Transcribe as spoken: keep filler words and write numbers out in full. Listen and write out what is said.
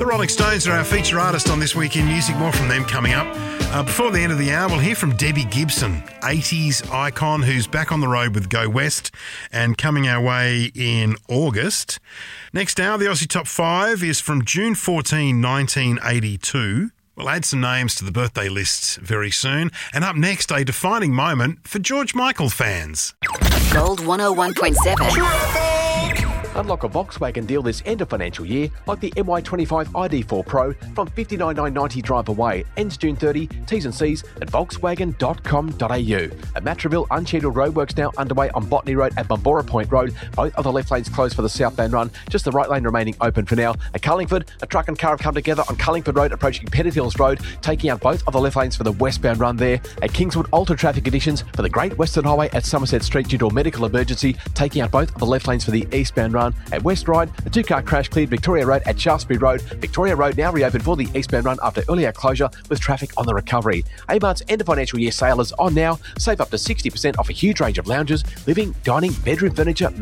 Rolling Stones are our feature artist on This Week in Music. More from them coming up. Uh, before the end of the hour, we'll hear from Debbie Gibson, eighties icon who's back on the road with Go West and coming our way in August. Next hour, the Aussie Top five is from June fourteenth, nineteen eighty-two. We'll add some names to the birthday lists very soon. And up next, a defining moment for George Michael fans. Gold one oh one point seven. Unlock a Volkswagen deal this end of financial year, like the M Y twenty-five I D four Pro from fifty-nine thousand nine hundred ninety drive away. Ends June thirtieth. T's and C's at volkswagen dot com dot a u. At Matraville, unscheduled roadworks now underway on Botany Road at Bombora Point Road. Both of the left lanes closed for the southbound run, just the right lane remaining open for now. At Cullingford, a truck and car have come together on Cullingford Road approaching Pettit Hills Road, taking out both of the left lanes for the westbound run there. At Kingswood, altered traffic conditions for the Great Western Highway at Somerset Street due to a medical emergency, taking out both of the left lanes for the eastbound run. At West Ryde, a two-car crash cleared Victoria Road at Shaftesbury Road. Victoria Road now reopened for the eastbound run after earlier closure with traffic on the recovery. Amart's end of financial year sale is on now. Save up to sixty percent off a huge range of lounges, living, dining, bedroom furniture,